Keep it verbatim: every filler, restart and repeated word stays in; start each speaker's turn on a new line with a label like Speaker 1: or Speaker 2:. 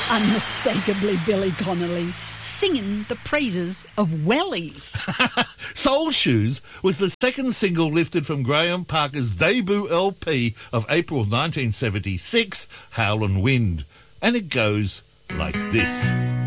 Speaker 1: Unmistakably Billy Connolly, singing the praises of wellies.
Speaker 2: Soul Shoes was the second single lifted from Graham Parker's debut L P of April nineteen seventy-six, Howlin' Wind. And it goes like this.